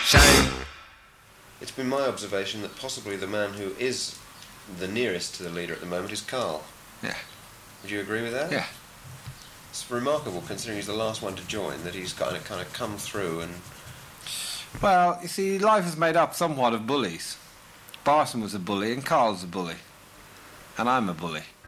Shame. It's been my observation that possibly the man who is the nearest to the leader at the moment is Carl. Yeah. Would you agree with that? Yeah. It's remarkable, considering he's the last one to join, that he's kind of come through and... Well, you see, life is made up somewhat of bullies. Barton was a bully and Carl's a bully. And I'm a bully.